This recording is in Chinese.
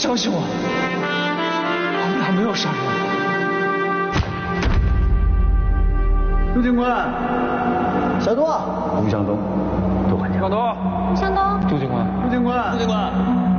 相信我，我们俩没有杀人。 陆警官， 小杜， 吴向东，杜管家。 向东， 向东， 杜警官， 陆警官， 陆警官。